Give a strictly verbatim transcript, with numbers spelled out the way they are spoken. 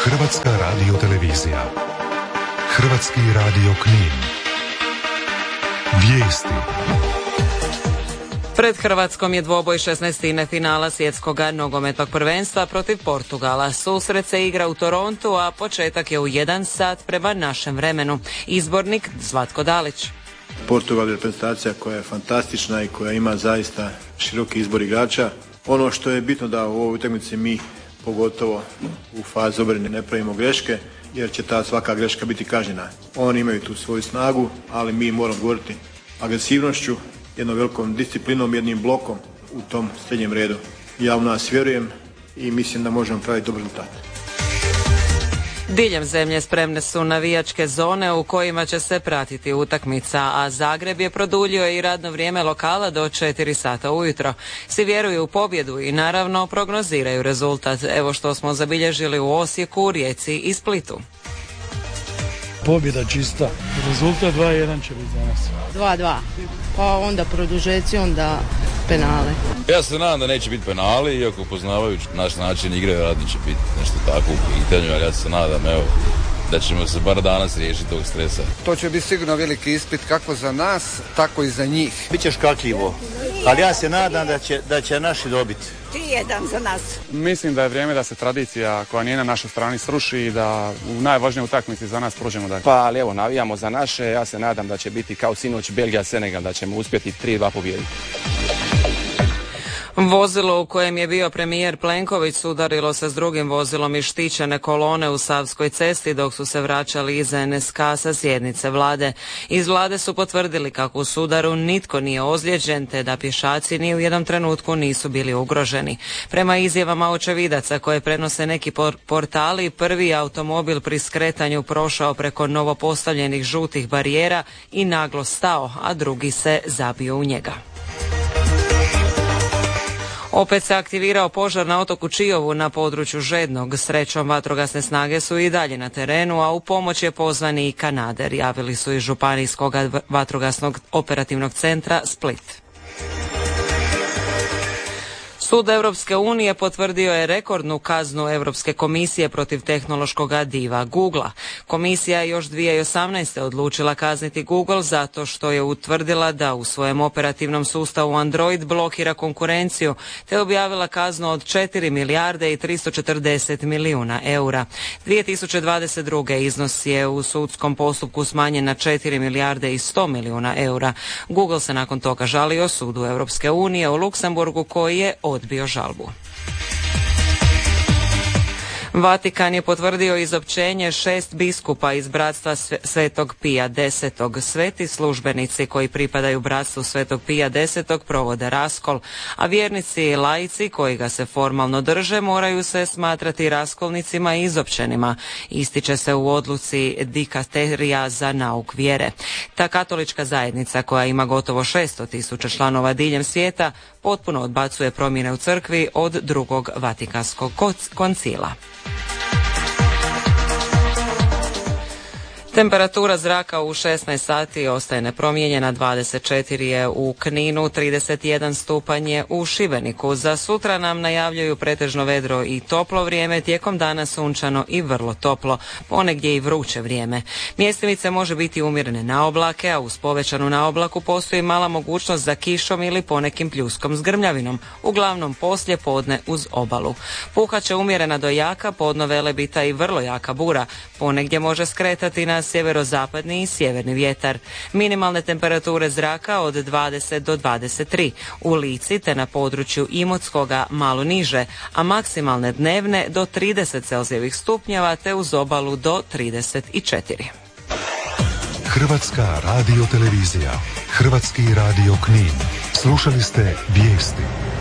Hrvatska radiotelevizija. Hrvatski radio Knin. Vijesti. Pred Hrvatskom je dvoboj šesnaestine finala svjetskog nogometnog prvenstva protiv Portugala. Susret se igra u Torontu, a početak je u jedan sat prema našem vremenu. Izbornik Zlatko Dalić. Portugal je reprezentacija koja je fantastična i koja ima zaista široki izbor igrača. Ono što je bitno da u ovoj utakmici mi, pogotovo u fazi obrane, ne pravimo greške, jer će ta svaka greška biti kažnjena. Oni imaju tu svoju snagu, ali mi moramo govoriti agresivnošću, jednom velikom disciplinom, jednim blokom u tom srednjem redu. Ja u nas vjerujem i mislim da možemo praviti dobar rezultat. Diljem zemlje spremne su navijačke zone u kojima će se pratiti utakmica, a Zagreb je produljio i radno vrijeme lokala do četiri sata ujutro. Svi vjeruju u pobjedu i naravno prognoziraju rezultat. Evo što smo zabilježili u Osijeku, Rijeci i Splitu. Pobjeda čista. Rezultat dva jedan će biti za nas. dva dva. Pa onda produžeci, onda penale. Ja se nadam da neće biti penali, iako poznavajući naš način igre, vjerojatno će biti nešto tako u pitanju, ali ja se nadam, evo, da ćemo se bar danas riješiti tog stresa. To će biti sigurno veliki ispit kako za nas, tako i za njih. Biće škakljivo, ali ja se nadam da će, da će naši dobiti. tri jedan za nas. Mislim da je vrijeme da se tradicija koja nije na našoj strani sruši i da u najvažnijoj utakmici za nas prođemo dalje. Pa ali evo, navijamo za naše, ja se nadam da će biti kao sinoć Belgija-Senegal, da ćemo uspjeti tri dva pobijediti. Vozilo u kojem je bio premijer Plenković sudarilo se s drugim vozilom iz štićene kolone u Savskoj cesti dok su se vraćali iz en es ka sa sjednice vlade. Iz vlade su potvrdili kako u sudaru nitko nije ozlijeđen te da pješaci ni u jednom trenutku nisu bili ugroženi. Prema izjavama očevidaca koje prenose neki por- portali, prvi automobil pri skretanju prošao preko novopostavljenih žutih barijera i naglo stao, a drugi se zabio u njega. Opet se aktivirao požar na otoku Čiovu na području Žednog. Srećom vatrogasne snage su i dalje na terenu, a u pomoć je pozvan i kanader, javili su iz Županijskog vatrogasnog operativnog centra Split. Sud Europske unije potvrdio je rekordnu kaznu Europske komisije protiv tehnološkog diva Googlea. Komisija je još dvije tisuće osamnaeste. odlučila kazniti Google zato što je utvrdila da u svojem operativnom sustavu Android blokira konkurenciju, te objavila kaznu od četiri milijarde i tristo četrdeset milijuna eura. dvije tisuće dvadeset druge. iznos je u sudskom postupku smanjen na četiri milijarde i sto milijuna eura. Google se nakon toga žalio sudu Europske unije u Luksemburgu koji je odbio žalbu. Vatikan je potvrdio izopćenje šest biskupa iz bratstva Svetog Pija desetog. Sveti službenici koji pripadaju bratstvu Svetog Pija desetog provode raskol, a vjernici i laici koji ga se formalno drže moraju se smatrati raskolnicima i izopćenima. Ističe se u odluci Dikasterija za nauk vjere. Ta katolička zajednica koja ima gotovo šesto tisuća članova diljem svijeta potpuno odbacuje promjene u crkvi od drugog Vatikanskog koncila. Temperatura zraka u šesnaest sati ostaje nepromijenjena, dvadeset četiri je u Kninu, trideset jedan stupanj je u Šibeniku. Za sutra nam najavljuju pretežno vedro i toplo vrijeme, tijekom dana sunčano i vrlo toplo, ponegdje i vruće vrijeme. Mjestimice može biti umjerene na oblake, a uz povećanu na oblaku postoji mala mogućnost za kišom ili ponekim pljuskom s grmljavinom, uglavnom poslije podne uz obalu. Puhaće umjerena do jaka, podno velebita i vrlo jaka bura, ponegdje može skretati na sjeverozapadni i sjeverni vjetar. Minimalne temperature zraka od dvadeset do dvadeset tri, u Lici te na području Imotskoga malo niže, a maksimalne dnevne do trideset celzijevih stupnjeva te uz obalu do trideset četiri. Hrvatska radiotelevizija, Hrvatski radio Knin. Slušali ste vijesti.